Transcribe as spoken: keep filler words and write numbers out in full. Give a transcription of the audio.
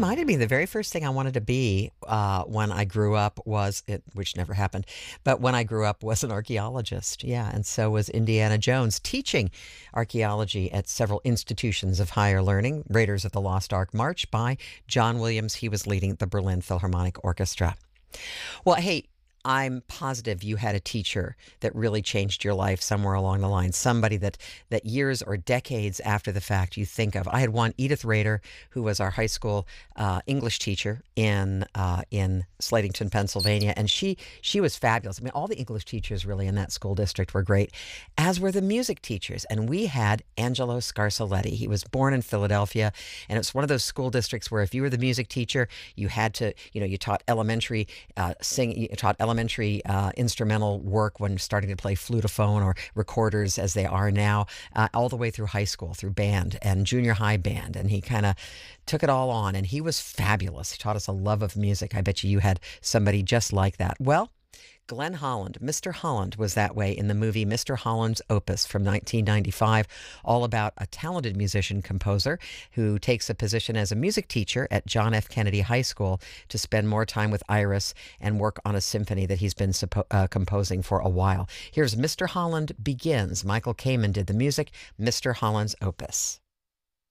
reminded me the very first thing I wanted to be uh, when I grew up was it, which never happened, but when I grew up was an archaeologist. Yeah, and so was Indiana Jones, teaching archaeology at several institutions of higher learning. Raiders of the Lost Ark March by John Williams. He was leading the Berlin Philharmonic Orchestra. Well, hey, I'm positive you had a teacher that really changed your life somewhere along the line, somebody that that years or decades after the fact you think of. I had one, Edith Rader, who was our high school uh, English teacher in uh, in Slatington, Pennsylvania, and she she was fabulous. I mean, all the English teachers really in that school district were great, as were the music teachers. And we had Angelo Scarsoletti. He was born in Philadelphia, and it's one of those school districts where if you were the music teacher, you had to, you know, you taught elementary uh, sing, you taught elementary elementary uh, instrumental work when starting to play flutophone or recorders as they are now, uh, all the way through high school, through band and junior high band. And he kind of took it all on, and he was fabulous. He taught us a love of music. I bet you you had somebody just like that. Well, Glenn Holland, Mister Holland, was that way in the movie Mister Holland's Opus from nineteen ninety-five, all about a talented musician-composer who takes a position as a music teacher at John F. Kennedy High School to spend more time with Iris and work on a symphony that he's been suppo- uh, composing for a while. Here's Mister Holland Begins. Michael Kamen did the music, Mister Holland's Opus.